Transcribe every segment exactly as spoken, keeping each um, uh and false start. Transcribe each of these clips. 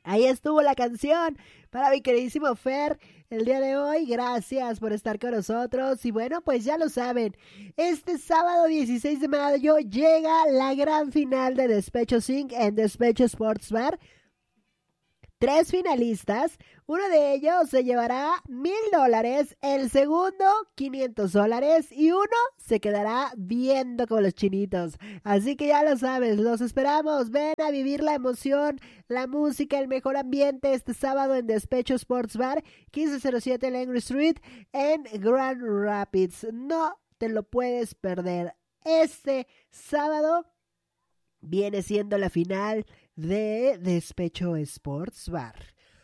Ahí estuvo la canción para mi queridísimo Fer el día de hoy. Gracias por estar con nosotros. Y bueno, pues ya lo saben, este sábado dieciséis de mayo llega la gran final de Despecho Sync en Despecho Sports Bar. Tres finalistas, uno de ellos se llevará mil dólares, el segundo quinientos dólares y uno se quedará viendo como los chinitos. Así que ya lo sabes, los esperamos, ven a vivir la emoción, la música, el mejor ambiente este sábado en Despecho Sports Bar, quince cero siete Langley Street en Grand Rapids. No te lo puedes perder. Este sábado viene siendo la final de Despecho Sports Bar.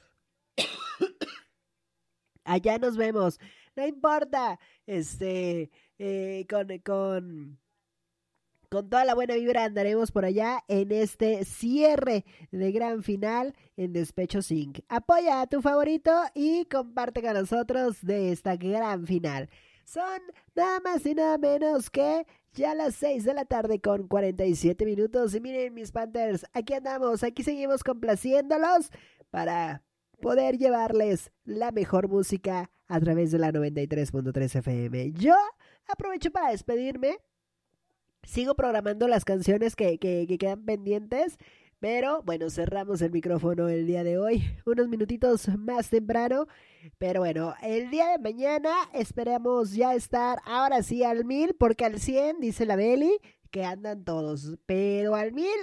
Allá nos vemos, no importa, este, eh, con, con, con toda la buena vibra andaremos por allá en este cierre de gran final en Despecho Sync. Apoya a tu favorito y comparte con nosotros de esta gran final. Son nada más y nada menos que ya las seis de la tarde con cuarenta y siete minutos. Y miren mis Panthers, aquí andamos, aquí seguimos complaciéndolos para poder llevarles la mejor música a través de la noventa y tres punto tres F M. Yo aprovecho para despedirme. Sigo programando las canciones que, que, que quedan pendientes. Pero bueno, cerramos el micrófono el día de hoy, unos minutitos más temprano. Pero bueno, el día de mañana esperamos ya estar ahora sí al mil, porque al cien dice la Beli que andan todos, pero al mil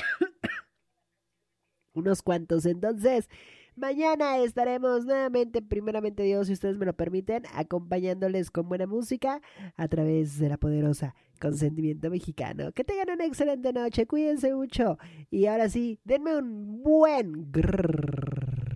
unos cuantos. Entonces, mañana estaremos nuevamente, primeramente Dios, si ustedes me lo permiten, acompañándoles con buena música a través de la poderosa Consentimiento Mexicano. Que tengan una excelente noche, cuídense mucho y ahora sí, denme un buen grrr